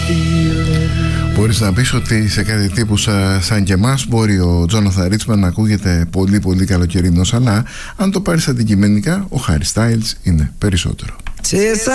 Μπορείς να πεις ότι σε κάτι τύπου σαν και εμάς μπορεί ο Τζόναθαν Ρίτσμαν να ακούγεται πολύ πολύ καλοκαιρινός, αλλά αν το πάρεις αντικειμενικά ο Χάρι Στάιλς είναι περισσότερο.